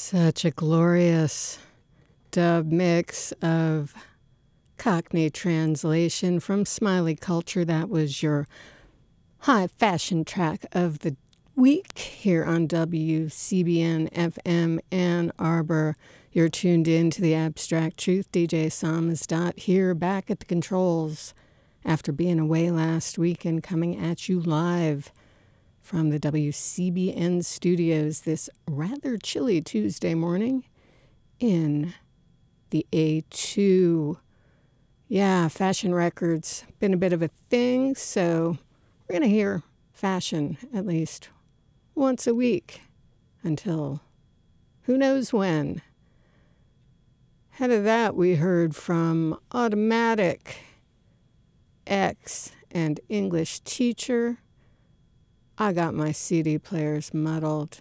Such a glorious dub mix of Cockney translation from Smiley Culture. That was your high fashion track of the week here on WCBN FM Ann Arbor. You're tuned in to the Abstract Truth. DJ Samizdat here back at the controls after being away last week and coming at you live from the WCBN studios this rather chilly Tuesday morning in the A2. Yeah, fashion records been a bit of a thing, so we're going to hear fashion at least once a week until who knows when. Ahead of that, we heard from Automatic, X, and English Teacher. I got my CD players muddled.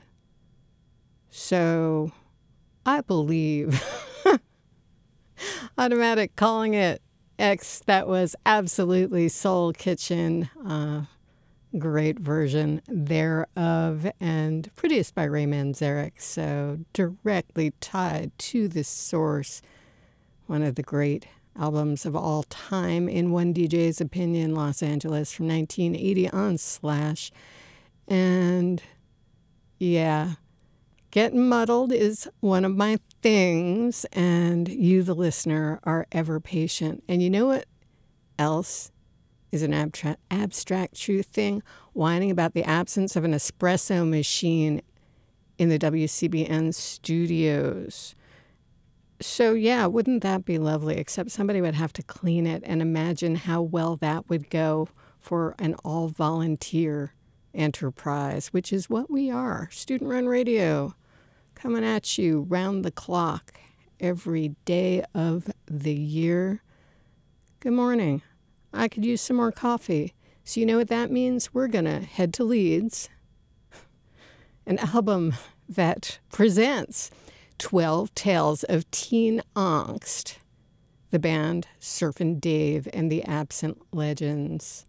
So I believe Automatic calling it X. That was absolutely Soul Kitchen. Great version thereof and produced by Ray Manzarek. So directly tied to the source. One of the great albums of all time, in one DJ's opinion, Los Angeles from 1980 on Slash. And yeah, getting muddled is one of my things, and you, the listener, are ever patient. And you know what else is an abstract truth thing? Whining about the absence of an espresso machine in the WCBN studios. So yeah, wouldn't that be lovely? Except somebody would have to clean it, and imagine how well that would go for an all-volunteer enterprise, which is what we are. Student-run radio, coming at you round the clock every day of the year. Good morning. I could use some more coffee. So you know what that means? We're going to head to Leeds, an album that presents 12 Tales of Teen Angst, the band Surfin' Dave and the Absent Legends.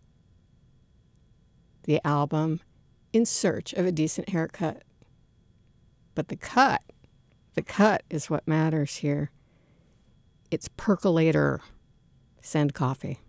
The album, In Search of a Decent Haircut. But the cut is what matters here. It's Percolator. Send coffee.